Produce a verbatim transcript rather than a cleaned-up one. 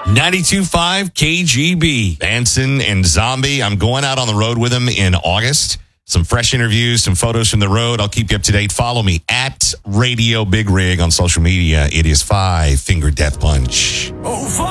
ninety-two point five K G B. Anson and Zombie. I'm going out on the road with them in August. Some fresh interviews, some photos from the road. I'll keep you up to date. Follow me at Radio Big Rig on social media. It is Five Finger Death Punch.